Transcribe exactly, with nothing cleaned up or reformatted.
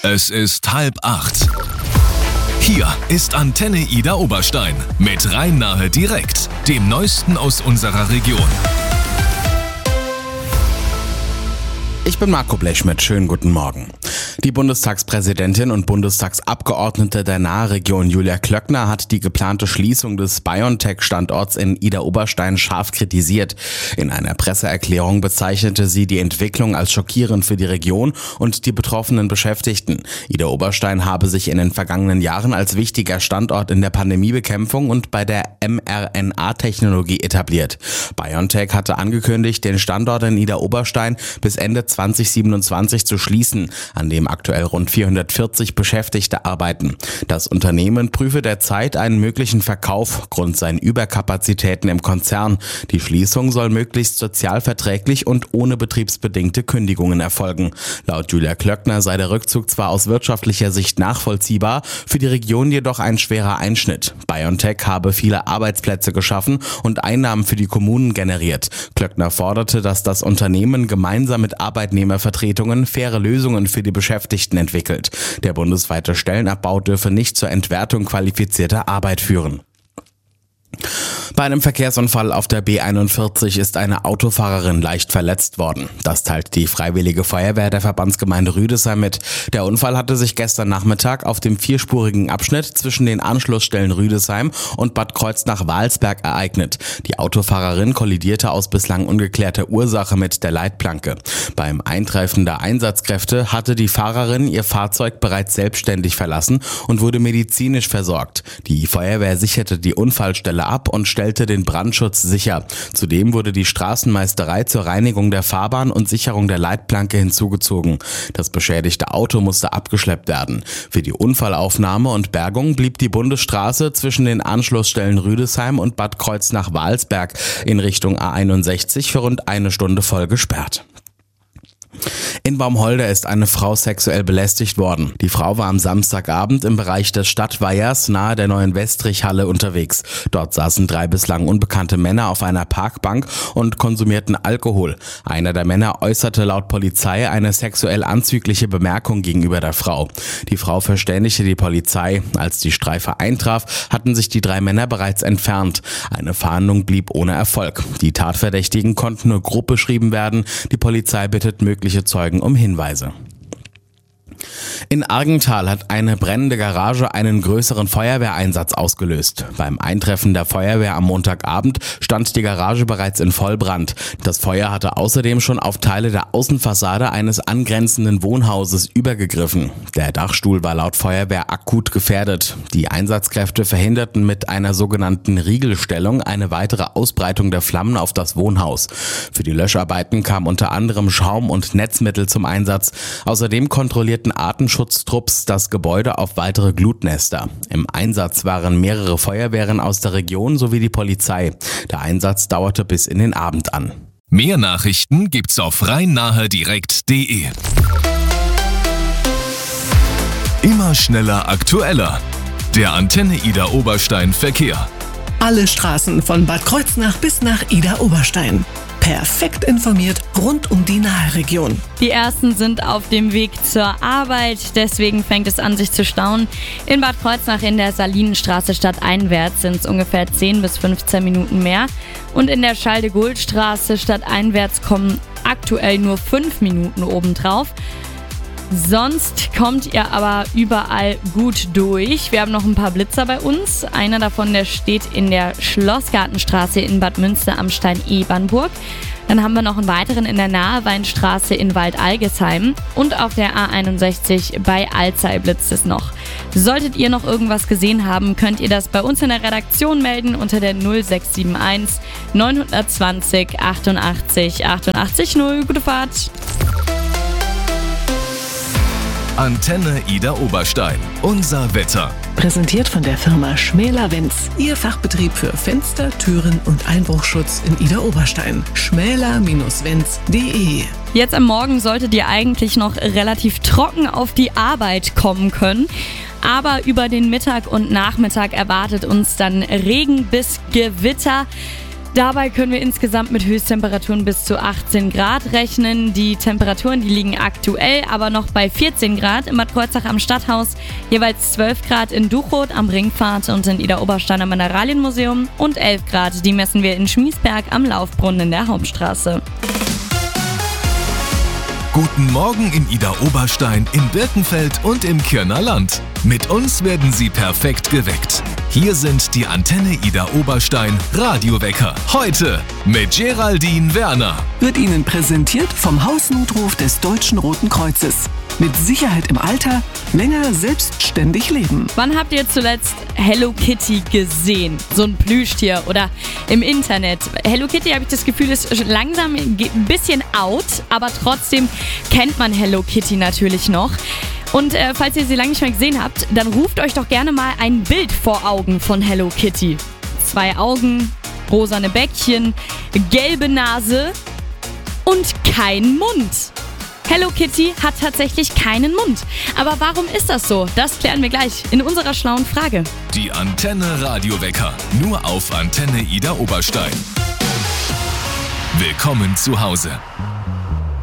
Es ist halb acht. Hier ist Antenne Ida Oberstein mit Rhein-Nahe direkt, dem Neuesten aus unserer Region. Ich bin Marco Blechschmidt, schönen guten Morgen. Die Bundestagspräsidentin und Bundestagsabgeordnete der Nahe-Region Julia Klöckner hat die geplante Schließung des BioNTech-Standorts in Ida Oberstein scharf kritisiert. In einer Presseerklärung bezeichnete sie die Entwicklung als schockierend für die Region und die betroffenen Beschäftigten. Ida Oberstein habe sich in den vergangenen Jahren als wichtiger Standort in der Pandemiebekämpfung und bei der mRNA-Technologie etabliert. BioNTech hatte angekündigt, den Standort in Ida Oberstein bis Ende zwanzig siebenundzwanzig zu schließen, an dem aktuell rund vierhundertvierzig Beschäftigte arbeiten. Das Unternehmen prüfe derzeit einen möglichen Verkauf aufgrund seinen Überkapazitäten im Konzern. Die Schließung soll möglichst sozialverträglich und ohne betriebsbedingte Kündigungen erfolgen. Laut Julia Klöckner sei der Rückzug zwar aus wirtschaftlicher Sicht nachvollziehbar, für die Region jedoch ein schwerer Einschnitt. BioNTech habe viele Arbeitsplätze geschaffen und Einnahmen für die Kommunen generiert. Klöckner forderte, dass das Unternehmen gemeinsam mit Arbeitnehmervertretungen faire Lösungen für die Beschäftigten entwickelt. Der bundesweite Stellenabbau dürfe nicht zur Entwertung qualifizierter Arbeit führen. Bei einem Verkehrsunfall auf der B einundvierzig ist eine Autofahrerin leicht verletzt worden. Das teilt die Freiwillige Feuerwehr der Verbandsgemeinde Rüdesheim mit. Der Unfall hatte sich gestern Nachmittag auf dem vierspurigen Abschnitt zwischen den Anschlussstellen Rüdesheim und Bad Kreuznach-Walsberg ereignet. Die Autofahrerin kollidierte aus bislang ungeklärter Ursache mit der Leitplanke. Beim Eintreffen der Einsatzkräfte hatte die Fahrerin ihr Fahrzeug bereits selbstständig verlassen und wurde medizinisch versorgt. Die Feuerwehr sicherte die Unfallstelle ab und stellte den Brandschutz sicher. Zudem wurde die Straßenmeisterei zur Reinigung der Fahrbahn und Sicherung der Leitplanke hinzugezogen. Das beschädigte Auto musste abgeschleppt werden. Für die Unfallaufnahme und Bergung blieb die Bundesstraße zwischen den Anschlussstellen Rüdesheim und Bad Kreuznach-Walsberg in Richtung A einundsechzig für rund eine Stunde voll gesperrt. In Baumholder ist eine Frau sexuell belästigt worden. Die Frau war am Samstagabend im Bereich des Stadtweihers nahe der neuen Westrich-Halle unterwegs. Dort saßen drei bislang unbekannte Männer auf einer Parkbank und konsumierten Alkohol. Einer der Männer äußerte laut Polizei eine sexuell anzügliche Bemerkung gegenüber der Frau. Die Frau verständigte die Polizei. Als die Streife eintraf, hatten sich die drei Männer bereits entfernt. Eine Fahndung blieb ohne Erfolg. Die Tatverdächtigen konnten nur grob beschrieben werden. Die Polizei bittet mögliche Zeugen um Hinweise. In Argenthal hat eine brennende Garage einen größeren Feuerwehreinsatz ausgelöst. Beim Eintreffen der Feuerwehr am Montagabend stand die Garage bereits in Vollbrand. Das Feuer hatte außerdem schon auf Teile der Außenfassade eines angrenzenden Wohnhauses übergegriffen. Der Dachstuhl war laut Feuerwehr akut gefährdet. Die Einsatzkräfte verhinderten mit einer sogenannten Riegelstellung eine weitere Ausbreitung der Flammen auf das Wohnhaus. Für die Löscharbeiten kam unter anderem Schaum und Netzmittel zum Einsatz. Außerdem kontrollierten Artenschutztrupps das Gebäude auf weitere Glutnester. Im Einsatz waren mehrere Feuerwehren aus der Region sowie die Polizei. Der Einsatz dauerte bis in den Abend an. Mehr Nachrichten gibt's auf rhein-nahe direkt punkt de. Immer schneller, aktueller. Der Antenne Ida Oberstein Verkehr. Alle Straßen von Bad Kreuznach bis nach Ida Oberstein. Perfekt informiert rund um die Nahe-Region. Die ersten sind auf dem Weg zur Arbeit, deswegen fängt es an, sich zu stauen. In Bad Kreuznach in der Salinenstraße stadteinwärts sind es ungefähr zehn bis fünfzehn Minuten mehr. Und in der Charles-de-Gaulle-Straße stadteinwärts kommen aktuell nur fünf Minuten obendrauf. Sonst kommt ihr aber überall gut durch. Wir haben noch ein paar Blitzer bei uns. Einer davon, der steht in der Schlossgartenstraße in Bad Münster am Stein-Ebernburg. Dann haben wir noch einen weiteren in der Naheweinstraße in Waldalgesheim. Und auf der A einundsechzig bei Alzey blitzt es noch. Solltet ihr noch irgendwas gesehen haben, könnt ihr das bei uns in der Redaktion melden unter der null sechs sieben eins neun zwei null achtundachtzig achtundachtzig null. Gute Fahrt! Antenne Ida Oberstein. Unser Wetter. Präsentiert von der Firma Schmäler-Wenz. Ihr Fachbetrieb für Fenster, Türen und Einbruchschutz in Ida Oberstein. schmäler Wenz punkt de. Jetzt am Morgen solltet ihr eigentlich noch relativ trocken auf die Arbeit kommen können. Aber über den Mittag und Nachmittag erwartet uns dann Regen bis Gewitter. Dabei können wir insgesamt mit Höchsttemperaturen bis zu achtzehn Grad rechnen. Die Temperaturen, die liegen aktuell aber noch bei vierzehn Grad in Bad Kreuznach am Stadthaus, jeweils zwölf Grad in Duchow am Ringpfad und in Idar-Oberstein am Mineralienmuseum und elf Grad, die messen wir in Schmiesberg am Laufbrunnen in der Hauptstraße. Guten Morgen in Idar-Oberstein, in Birkenfeld und im Kirner Land. Mit uns werden Sie perfekt geweckt. Hier sind die Antenne Idar-Oberstein Radiowecker. Heute mit Geraldine Werner. Wird Ihnen präsentiert vom Hausnotruf des Deutschen Roten Kreuzes. Mit Sicherheit im Alter, länger selbstständig leben. Wann habt ihr zuletzt Hello Kitty gesehen? So ein Plüschtier oder im Internet. Hello Kitty, habe ich das Gefühl, ist langsam ein bisschen out, aber trotzdem kennt man Hello Kitty natürlich noch. Und äh, falls ihr sie lange nicht mehr gesehen habt, dann ruft euch doch gerne mal ein Bild vor Augen von Hello Kitty. Zwei Augen, rosane Bäckchen, gelbe Nase und kein Mund. Hello Kitty hat tatsächlich keinen Mund. Aber warum ist das so? Das klären wir gleich in unserer schlauen Frage. Die Antenne Radiowecker, nur auf Antenne Idar-Oberstein. Willkommen zu Hause.